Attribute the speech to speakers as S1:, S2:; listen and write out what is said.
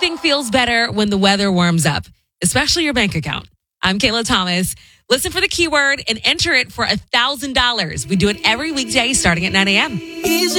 S1: Everything feels better when the weather warms up, especially your bank account. I'm Kayla Thomas. Listen for the keyword and enter it for $1,000. We do it every weekday starting at 9 a.m.